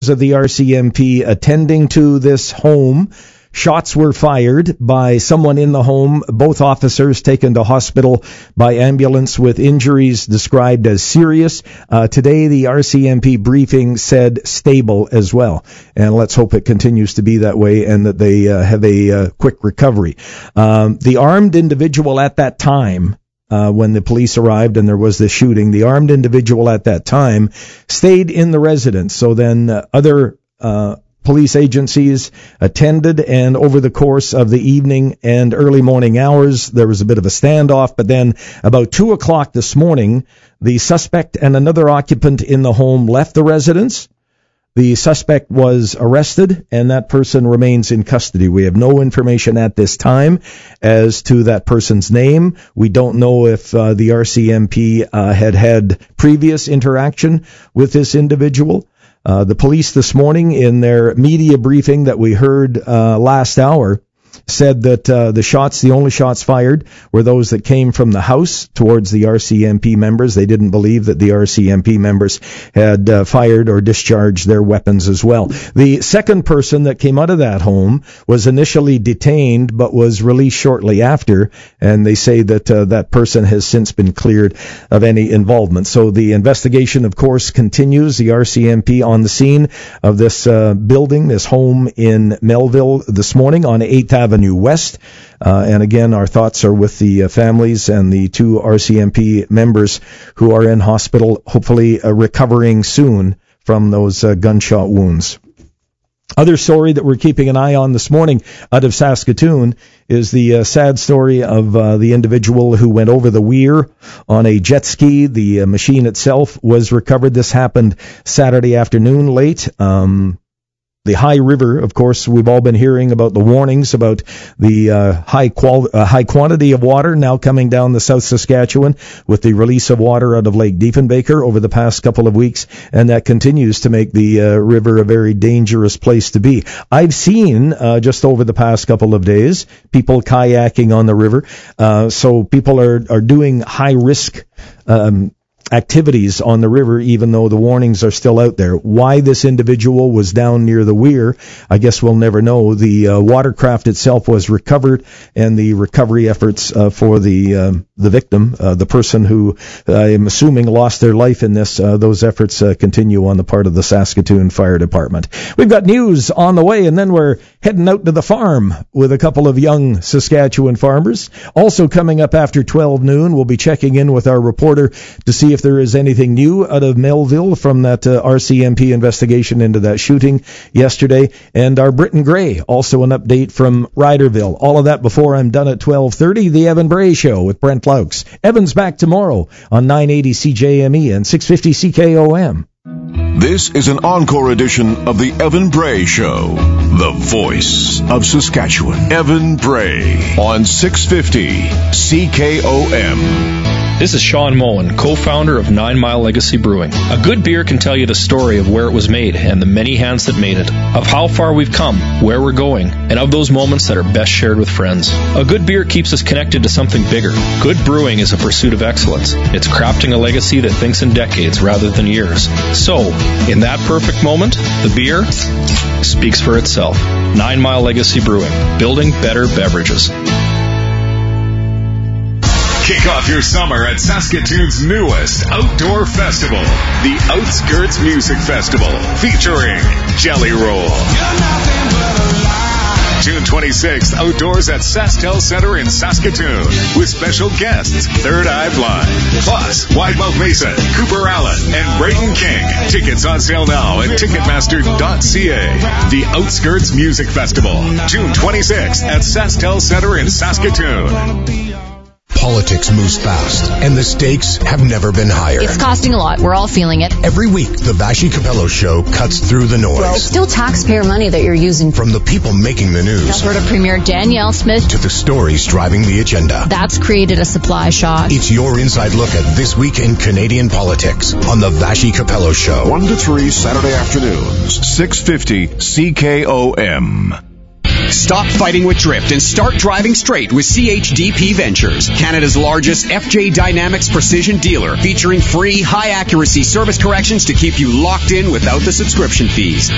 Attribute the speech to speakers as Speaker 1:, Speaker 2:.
Speaker 1: members of the RCMP attending to this home. Shots were fired by someone in the home. Both officers taken to hospital by ambulance with injuries described as serious. Today, the RCMP briefing said stable as well. And let's hope it continues to be that way and that they have a quick recovery. The armed individual at that time, when the police arrived and there was this shooting, the armed individual at that time stayed in the residence. So then other police agencies attended, and over the course of the evening and early morning hours, there was a bit of a standoff. But then about 2 o'clock this morning, the suspect and another occupant in the home left the residence. The suspect was arrested, and that person remains in custody. We have no information at this time as to that person's name. We don't know if the RCMP had previous interaction with this individual. The police this morning, in their media briefing that we heard last hour, said that the only shots fired were those that came from the house towards the RCMP members. They didn't believe that the RCMP members had fired or discharged their weapons as well. The second person that came out of that home was initially detained but was released shortly after, and they say that that person has since been cleared of any involvement. So the investigation, of course, continues. The RCMP on the scene of this building, this home in Melville this morning on 8th Avenue West. And again, our thoughts are with the families and the two RCMP members who are in hospital, hopefully recovering soon from those gunshot wounds. Other story that we're keeping an eye on this morning out of Saskatoon is the sad story of the individual who went over the weir on a jet ski. The machine itself was recovered. This happened Saturday afternoon late. The High River, of course, we've all been hearing about the warnings about the high quantity of water now coming down the South Saskatchewan with the release of water out of Lake Diefenbaker over the past couple of weeks, and that continues to make the river a very dangerous place to be. I've seen, just over the past couple of days, people kayaking on the river, so people are doing high-risk activities on the river, even though the warnings are still out there. Why this individual was down near the weir, I guess we'll never know. The watercraft itself was recovered, and the recovery efforts for the victim, the person who I'm assuming lost their life in this, those efforts continue on the part of the Saskatoon Fire Department. We've got news on the way, and then we're heading out to the farm with a couple of young Saskatchewan farmers. Also coming up after 12 noon, we'll be checking in with our reporter to see if there is anything new out of Melville from that RCMP investigation into that shooting yesterday. And our Britton Gray, also an update from Riderville. All of that before I'm done at 12:30. The Evan Bray Show with Brent Laux. Evan's back tomorrow on 980 CJME and 650 CKOM.
Speaker 2: This is an encore edition of the Evan Bray Show, the voice of Saskatchewan. Evan Bray on 650 CKOM.
Speaker 3: This is Sean Mullen, co-founder of 9 Mile Legacy Brewing. A good beer can tell you the story of where it was made and the many hands that made it, of how far we've come, where we're going, and of those moments that are best shared with friends. A good beer keeps us connected to something bigger. Good brewing is a pursuit of excellence. It's crafting a legacy that thinks in decades rather than years. So, in that perfect moment, the beer speaks for itself. 9 Mile Legacy Brewing, building better beverages.
Speaker 4: Kick off your summer at Saskatoon's newest outdoor festival, the Outskirts Music Festival, featuring Jelly Roll. June 26th, outdoors at SaskTel Center in Saskatoon, with special guests Third Eye Blind, plus Widemouth Mason, Cooper Allen, and Brayden King. Tickets on sale now at Ticketmaster.ca. The Outskirts Music Festival, June 26th at SaskTel Center in Saskatoon.
Speaker 5: Politics moves fast, and the stakes have never been higher.
Speaker 6: It's costing a lot. We're all feeling it.
Speaker 5: Every week, the Vashi Capello Show cuts through the noise.
Speaker 6: Well, it's still taxpayer money that you're using.
Speaker 5: From the people making the news,
Speaker 6: Alberta Premier Danielle Smith,
Speaker 5: to the stories driving the agenda.
Speaker 6: That's created a supply shock.
Speaker 5: It's your inside look at this week in Canadian politics on the Vashi Capello Show.
Speaker 2: 1 to 3 Saturday afternoons, 650 CKOM.
Speaker 7: Stop fighting with drift and start driving straight with CHDP Ventures, Canada's largest FJ Dynamics precision dealer, featuring free high-accuracy service corrections to keep you locked in without the subscription fees.